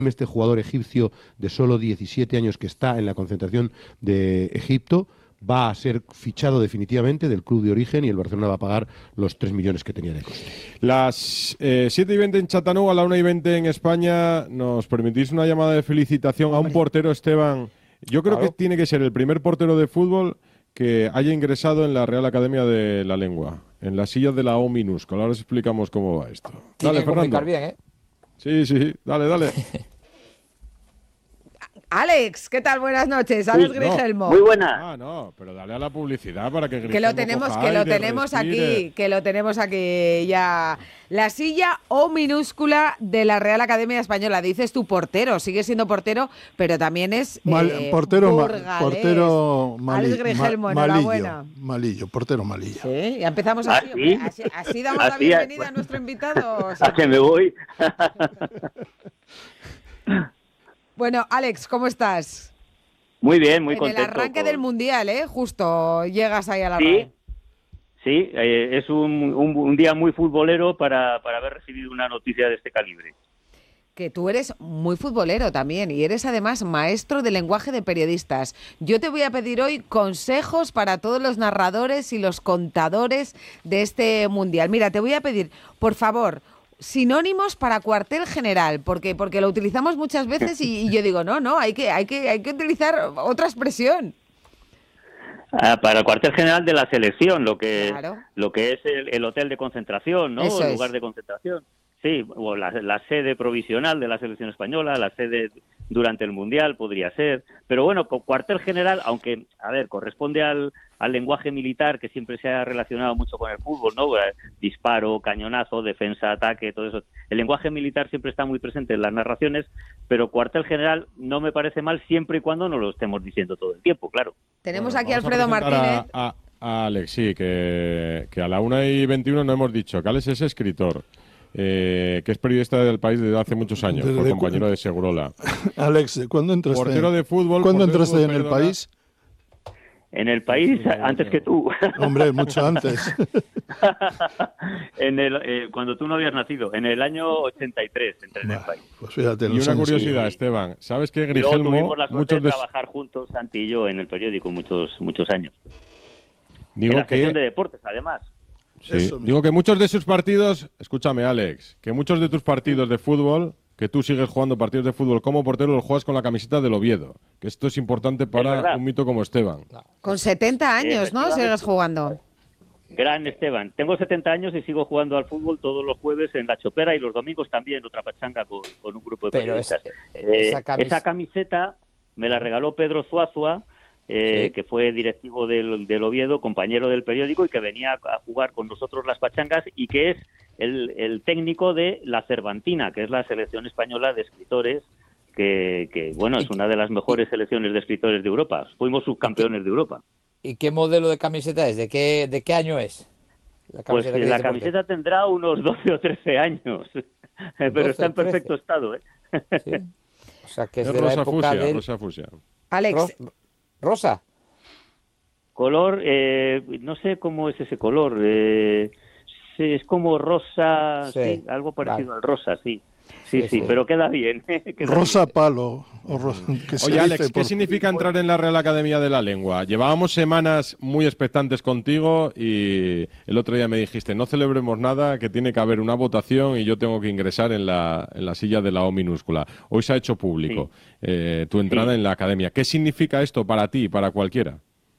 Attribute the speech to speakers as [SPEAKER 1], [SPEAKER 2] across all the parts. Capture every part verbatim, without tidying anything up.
[SPEAKER 1] este jugador egipcio de solo diecisiete años que está en la concentración de Egipto, va a ser fichado definitivamente del club de origen y el Barcelona va a pagar los tres millones que tenía de coste.
[SPEAKER 2] Las eh, siete y veinte en Chattanooga, la una y veinte en España. ¿Nos permitís una llamada de felicitación a un portero, Esteban? Yo creo
[SPEAKER 3] Claro.
[SPEAKER 2] que tiene que ser el primer portero de fútbol que haya ingresado en la Real Academia de la Lengua, en la silla de la O minúscula. Ahora os explicamos cómo va esto.
[SPEAKER 3] Tiene
[SPEAKER 2] Dale,
[SPEAKER 3] que
[SPEAKER 2] Fernando.
[SPEAKER 3] comunicar bien, ¿eh?
[SPEAKER 2] Sí, sí, dale, dale.
[SPEAKER 4] Alex, ¿qué tal? Buenas noches. Alex
[SPEAKER 2] Uy, no.
[SPEAKER 4] Grigelmo.
[SPEAKER 5] Muy buena.
[SPEAKER 2] Ah, no, pero dale a la publicidad para que
[SPEAKER 4] Que
[SPEAKER 2] Grigelmo
[SPEAKER 4] lo tenemos,
[SPEAKER 2] coja
[SPEAKER 4] que lo
[SPEAKER 2] aire,
[SPEAKER 4] tenemos
[SPEAKER 2] respire.
[SPEAKER 4] aquí, que lo tenemos aquí ya. La silla O minúscula de la Real Academia Española. Dices tu portero, sigue siendo portero, pero también es
[SPEAKER 6] Mal-
[SPEAKER 4] eh,
[SPEAKER 6] portero, ma-
[SPEAKER 4] burgalés.
[SPEAKER 6] portero mali-
[SPEAKER 4] Alex Grigelmo,
[SPEAKER 6] ma-
[SPEAKER 4] enhorabuena.
[SPEAKER 6] malillo, malillo, portero malillo.
[SPEAKER 4] Sí, ya empezamos
[SPEAKER 5] ¿Ah,
[SPEAKER 4] así.
[SPEAKER 5] sí?
[SPEAKER 4] hombre. Así, así damos la
[SPEAKER 5] Así,
[SPEAKER 4] bienvenida
[SPEAKER 5] ah,
[SPEAKER 4] a nuestro invitado.
[SPEAKER 5] ¿A que me voy?
[SPEAKER 4] Bueno, Alex, ¿cómo estás?
[SPEAKER 5] Muy bien, muy
[SPEAKER 4] en
[SPEAKER 5] contento.
[SPEAKER 4] el arranque
[SPEAKER 5] con-
[SPEAKER 4] del Mundial, ¿eh? Justo llegas ahí a la
[SPEAKER 5] Sí,
[SPEAKER 4] red.
[SPEAKER 5] sí, eh, es un, un, un día muy futbolero para, para haber recibido una noticia de este calibre.
[SPEAKER 4] Que tú eres muy futbolero también y eres además maestro de lenguaje de periodistas. Yo te voy a pedir hoy consejos para todos los narradores y los contadores de este Mundial. Mira, te voy a pedir, por favor, sinónimos para cuartel general, porque porque lo utilizamos muchas veces y, y yo digo, no, no, hay que hay que hay que utilizar otra expresión.
[SPEAKER 5] Ah, para el cuartel general de la selección, lo que
[SPEAKER 4] Claro.
[SPEAKER 5] lo que es el, el hotel de concentración, ¿no?
[SPEAKER 4] Eso
[SPEAKER 5] el
[SPEAKER 4] es.
[SPEAKER 5] lugar de concentración. Sí, o la, la sede provisional de la selección española, la sede durante el Mundial podría ser. Pero bueno, con cuartel general, aunque, a ver, corresponde al, al lenguaje militar que siempre se ha relacionado mucho con el fútbol, ¿no? Eh, Disparo, cañonazo, defensa, ataque, todo eso. El lenguaje militar siempre está muy presente en las narraciones, pero cuartel general no me parece mal siempre y cuando no lo estemos diciendo todo el tiempo, claro.
[SPEAKER 4] Tenemos
[SPEAKER 2] Bueno,
[SPEAKER 4] aquí a
[SPEAKER 2] vamos
[SPEAKER 4] Alfredo
[SPEAKER 2] presentar
[SPEAKER 4] Martínez.
[SPEAKER 2] A, a- a Alex, sí, que, que a la una y veintiuno no hemos dicho que Alex es escritor, eh, que es periodista del país desde hace muchos años,
[SPEAKER 6] Desde
[SPEAKER 2] fue
[SPEAKER 6] cu-
[SPEAKER 2] compañero de Segurola.
[SPEAKER 6] Alex, ¿cuándo entraste,
[SPEAKER 2] Portero de fútbol.
[SPEAKER 6] ¿cuándo
[SPEAKER 2] portero de
[SPEAKER 6] entraste
[SPEAKER 2] fútbol,
[SPEAKER 6] en el
[SPEAKER 2] perdona.
[SPEAKER 6] país?
[SPEAKER 5] En el país, antes que tú.
[SPEAKER 6] Hombre, mucho antes.
[SPEAKER 5] en el, eh, cuando tú no habías nacido, en el año ochenta y tres entré en el
[SPEAKER 6] Bah,
[SPEAKER 5] país.
[SPEAKER 6] pues fíjate,
[SPEAKER 2] Y
[SPEAKER 6] los
[SPEAKER 2] una
[SPEAKER 6] años que-
[SPEAKER 2] curiosidad, Esteban, ¿sabes que
[SPEAKER 5] Y luego
[SPEAKER 2] Grigelmo,
[SPEAKER 5] tuvimos la suerte
[SPEAKER 2] muchos
[SPEAKER 5] de
[SPEAKER 2] de,
[SPEAKER 5] trabajar juntos, Santi y yo, en el periódico muchos muchos años. en
[SPEAKER 2] digo
[SPEAKER 5] la sección
[SPEAKER 2] que,
[SPEAKER 5] de deportes, además.
[SPEAKER 2] sí,
[SPEAKER 6] Eso mismo.
[SPEAKER 2] digo que muchos de sus partidos, escúchame Alex, que muchos de tus partidos de fútbol, que tú sigues jugando partidos de fútbol como portero, los juegas con la camiseta del Oviedo, que esto es importante para
[SPEAKER 5] verdad.
[SPEAKER 2] un mito como Esteban.
[SPEAKER 4] Con setenta años, ¿no?
[SPEAKER 5] Efectivamente.
[SPEAKER 4] Sigues jugando.
[SPEAKER 5] Gran Esteban. Tengo setenta años y sigo jugando al fútbol todos los jueves en La Chopera y los domingos también, otra pachanga con, con un grupo de
[SPEAKER 3] Pero
[SPEAKER 5] periodistas.
[SPEAKER 3] esa-
[SPEAKER 5] Eh,
[SPEAKER 3] esa camis-
[SPEAKER 5] esa camiseta me la regaló Pedro Zuazua, eh,
[SPEAKER 3] Sí.
[SPEAKER 5] que fue directivo del, del Oviedo, compañero del periódico y que venía a jugar con nosotros las pachangas y que es el, el técnico de la Cervantina, que es la selección española de escritores, que, que bueno, es una de las mejores selecciones de escritores de Europa. Fuimos subcampeones de Europa.
[SPEAKER 3] ¿Y qué modelo de camiseta es? ¿De qué, de qué año es? La
[SPEAKER 5] Pues
[SPEAKER 3] camiseta que
[SPEAKER 5] la
[SPEAKER 3] dice portero.
[SPEAKER 5] camiseta tendrá unos doce o trece años, pero
[SPEAKER 3] doce,
[SPEAKER 5] está en perfecto
[SPEAKER 3] trece.
[SPEAKER 5] estado, ¿eh?
[SPEAKER 3] Sí. O sea, que es,
[SPEAKER 2] Es
[SPEAKER 3] de la
[SPEAKER 2] rosa
[SPEAKER 3] época
[SPEAKER 2] fusia,
[SPEAKER 3] del...
[SPEAKER 2] rosa fusia.
[SPEAKER 4] Alex,
[SPEAKER 3] Ro- Rosa.
[SPEAKER 5] Color, eh, no sé cómo es ese color, eh, sí, es como rosa,
[SPEAKER 3] Sí,
[SPEAKER 5] sí, algo parecido
[SPEAKER 3] vale.
[SPEAKER 5] al rosa, sí. Sí,
[SPEAKER 3] Sí,
[SPEAKER 5] sí,
[SPEAKER 3] sí.
[SPEAKER 5] pero queda bien. queda
[SPEAKER 6] Rosa
[SPEAKER 5] bien.
[SPEAKER 6] palo. O ro- que se
[SPEAKER 2] Oye,
[SPEAKER 6] dice
[SPEAKER 2] Alex, ¿qué
[SPEAKER 6] por-
[SPEAKER 2] significa entrar en la Real Academia de la Lengua? Llevábamos semanas muy expectantes contigo y el otro día me dijiste, no celebremos nada, que tiene que haber una votación y yo tengo que ingresar en la, en la silla de la O minúscula. Hoy se ha hecho público eh, tu entrada
[SPEAKER 5] Sí.
[SPEAKER 2] en la Academia. ¿Qué significa esto para ti y para cualquiera?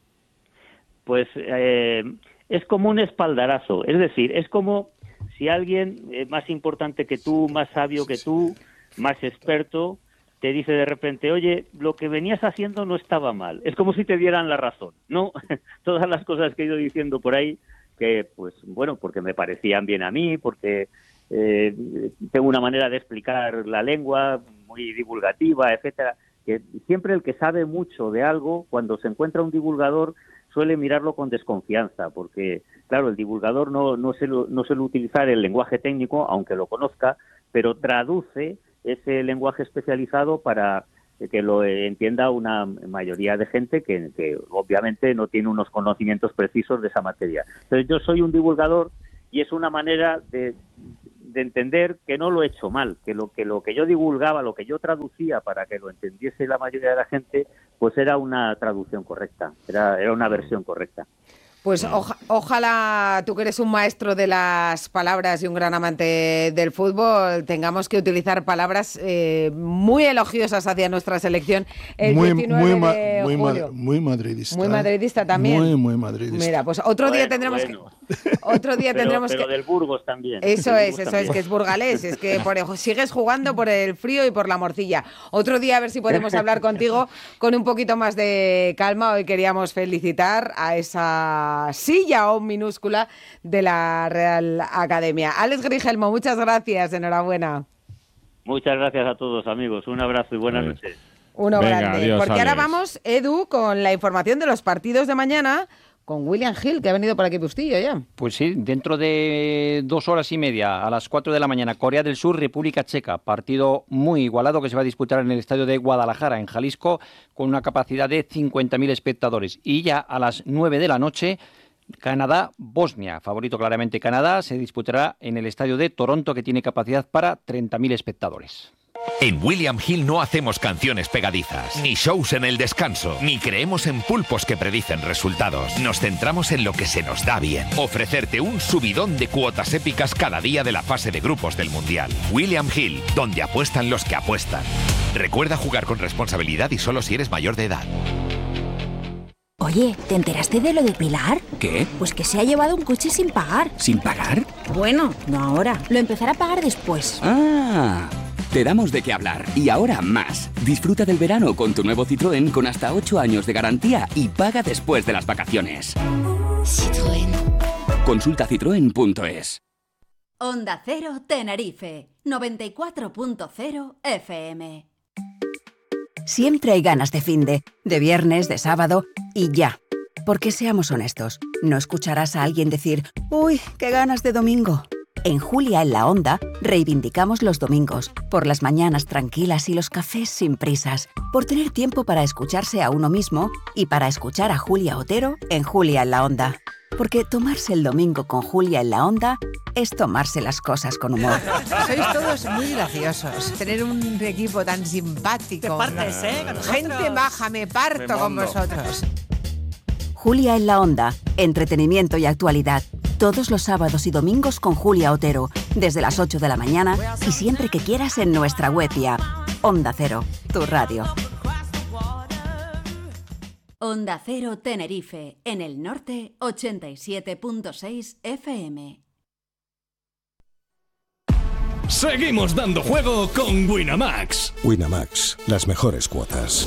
[SPEAKER 5] Pues eh, es como un espaldarazo, es decir, es como si alguien eh, más importante que tú, más sabio que tú, más experto, te dice de repente, oye, lo que venías haciendo no estaba mal. Es como si te dieran la razón, ¿no? Todas las cosas que he ido diciendo por ahí, que pues bueno, porque me parecían bien a mí, porque eh, tengo una manera de explicar la lengua muy divulgativa, etcétera, que siempre el que sabe mucho de algo, cuando se encuentra un divulgador, suele mirarlo con desconfianza, porque, claro, el divulgador no, no, suele, no suele utilizar el lenguaje técnico, aunque lo conozca, pero traduce ese lenguaje especializado para que lo entienda una mayoría de gente que, que obviamente no tiene unos conocimientos precisos de esa materia. Entonces yo soy un divulgador y es una manera de, de entender que no lo he hecho mal, que lo que lo que yo divulgaba, lo que yo traducía para que lo entendiese la mayoría de la gente, pues era una traducción correcta, era, era una versión correcta.
[SPEAKER 4] Pues oja- ojalá tú que eres un maestro de las palabras y un gran amante del fútbol, tengamos que utilizar palabras eh, muy elogiosas hacia nuestra selección el
[SPEAKER 6] muy,
[SPEAKER 4] diecinueve
[SPEAKER 6] muy, ma-
[SPEAKER 4] de
[SPEAKER 6] muy,
[SPEAKER 4] julio.
[SPEAKER 6] ma- muy madridista.
[SPEAKER 4] Muy madridista también.
[SPEAKER 6] Muy, muy madridista.
[SPEAKER 4] Mira, pues otro
[SPEAKER 5] Bueno,
[SPEAKER 4] día tendremos
[SPEAKER 5] bueno.
[SPEAKER 4] que otro día
[SPEAKER 5] Pero,
[SPEAKER 4] tendremos
[SPEAKER 5] pero
[SPEAKER 4] que
[SPEAKER 5] del Burgos también.
[SPEAKER 4] Eso
[SPEAKER 5] del
[SPEAKER 4] es,
[SPEAKER 5] Burgos
[SPEAKER 4] eso
[SPEAKER 5] también.
[SPEAKER 4] es, que es burgalés, es que por, sigues jugando por el frío y por la morcilla. Otro día a ver si podemos hablar contigo con un poquito más de calma. Hoy queríamos felicitar a esa silla aún minúscula de la Real Academia. Alex Grigelmo, muchas gracias, enhorabuena.
[SPEAKER 5] Muchas gracias a todos, amigos. Un abrazo y buenas
[SPEAKER 2] Vale.
[SPEAKER 5] noches.
[SPEAKER 4] Uno
[SPEAKER 2] Venga,
[SPEAKER 4] grande.
[SPEAKER 2] adiós,
[SPEAKER 4] Porque ahora
[SPEAKER 2] Alex.
[SPEAKER 4] vamos, Edu, con la información de los partidos de mañana con William Hill, que ha venido por aquí Bustillo ya.
[SPEAKER 7] Pues sí, dentro de dos horas y media, a las cuatro de la mañana, Corea del Sur, República Checa. Partido muy igualado que se va a disputar en el estadio de Guadalajara, en Jalisco, con una capacidad de cincuenta mil espectadores. Y ya a las nueve de la noche, Canadá-Bosnia. Favorito claramente Canadá, se disputará en el estadio de Toronto, que tiene capacidad para treinta mil espectadores.
[SPEAKER 8] En William Hill no hacemos canciones pegadizas, ni shows en el descanso, ni creemos en pulpos que predicen resultados. Nos centramos en lo que se nos da bien. Ofrecerte un subidón de cuotas épicas cada día de la fase de grupos del Mundial. William Hill, donde apuestan los que apuestan. Recuerda jugar con responsabilidad y solo si eres mayor de edad.
[SPEAKER 9] Oye, ¿te enteraste de lo de Pilar?
[SPEAKER 10] ¿Qué?
[SPEAKER 9] Pues que se ha llevado un coche sin pagar.
[SPEAKER 10] ¿Sin pagar?
[SPEAKER 9] Bueno, no ahora. Lo empezará a pagar después.
[SPEAKER 10] Ah, te damos de qué hablar. Y ahora más. Disfruta del verano con tu nuevo Citroën con hasta ocho años de garantía y paga después de las vacaciones.
[SPEAKER 9] Citroën.
[SPEAKER 10] Consulta citroen punto es.
[SPEAKER 11] Onda Cero Tenerife, noventa y cuatro punto cero F M.
[SPEAKER 12] Siempre hay ganas de finde, de viernes, de sábado y ya. Porque seamos honestos, no escucharás a alguien decir «Uy, qué ganas de domingo». En Julia en la Onda reivindicamos los domingos, por las mañanas tranquilas y los cafés sin prisas, por tener tiempo para escucharse a uno mismo y para escuchar a Julia Otero en Julia en la Onda. Porque tomarse el domingo con Julia en la Onda es tomarse las cosas con humor.
[SPEAKER 13] Sois todos muy graciosos. Tener un equipo tan simpático.
[SPEAKER 14] Te partes, ¿eh? Con
[SPEAKER 13] Gente
[SPEAKER 14] nosotros.
[SPEAKER 13] baja, me parto
[SPEAKER 14] Me
[SPEAKER 13] con
[SPEAKER 14] mondo.
[SPEAKER 13] vosotros.
[SPEAKER 12] Julia en la Onda, entretenimiento y actualidad. Todos los sábados y domingos con Julia Otero, desde las ocho de la mañana y siempre que quieras en nuestra web y app. Onda Cero, tu radio.
[SPEAKER 11] Onda Cero Tenerife, en el norte, ochenta y siete punto seis F M.
[SPEAKER 15] Seguimos dando juego con Winamax.
[SPEAKER 16] Winamax, las mejores cuotas.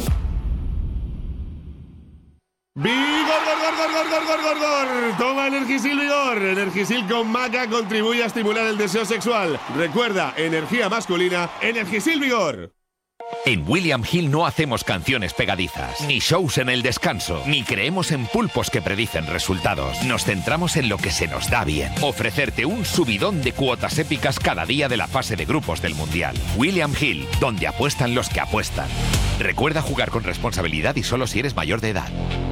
[SPEAKER 17] ¡Vigor, gor, gor, gor, gor, gor, gor, gor! Toma Energisil Vigor. Energisil con maca contribuye a estimular el deseo sexual. Recuerda, energía masculina, Energisil Vigor.
[SPEAKER 8] En William Hill no hacemos canciones pegadizas, ni shows en el descanso, ni creemos en pulpos que predicen resultados. Nos centramos en lo que se nos da bien. Ofrecerte un subidón de cuotas épicas cada día de la fase de grupos del Mundial. William Hill, donde apuestan los que apuestan. Recuerda jugar con responsabilidad y solo si eres mayor de edad.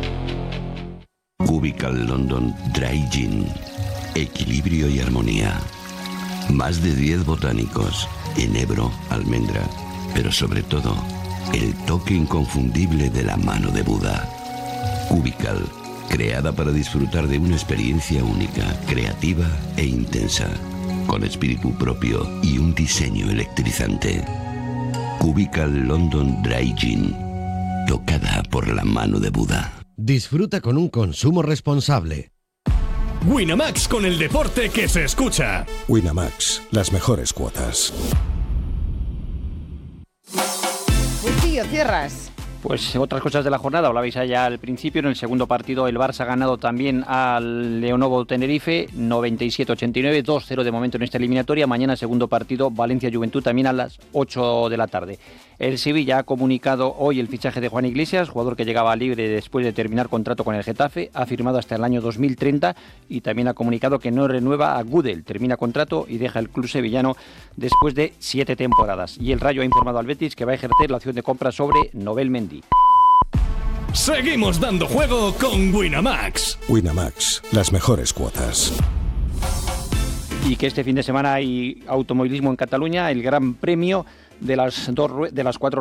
[SPEAKER 18] Cubical London Dry Gin. Equilibrio y armonía. Más de diez botánicos. Enebro, almendra. Pero sobre todo, el toque inconfundible de la mano de Buda. Cubical, creada para disfrutar de una experiencia única, creativa e intensa, con espíritu propio y un diseño electrizante. Cubical London Dry Gin, tocada por la mano de Buda.
[SPEAKER 19] Disfruta con un consumo responsable.
[SPEAKER 15] Winamax, con el deporte que se escucha.
[SPEAKER 16] Winamax, las mejores cuotas.
[SPEAKER 4] Bustillo, cierras.
[SPEAKER 7] Pues otras cosas de la jornada, hablabais allá al principio, en el segundo partido el Barça ha ganado también al Leonovo Tenerife, noventa y siete ochenta y nueve, dos cero de momento en esta eliminatoria. Mañana segundo partido, Valencia-Juventud, también a las ocho de la tarde. El Sevilla ha comunicado hoy el fichaje de Juan Iglesias, jugador que llegaba libre después de terminar contrato con el Getafe, ha firmado hasta el año dos mil treinta y también ha comunicado que no renueva a Gudel, termina contrato y deja el club sevillano después de siete temporadas. Y el Rayo ha informado al Betis que va a ejercer la opción de compra sobre Nobel Mendy.
[SPEAKER 15] Seguimos dando juego con Winamax.
[SPEAKER 16] Winamax, las mejores cuotas.
[SPEAKER 7] y que este fin de semana hay automovilismo en Cataluña, el Gran Premio de las, dos, de las cuatro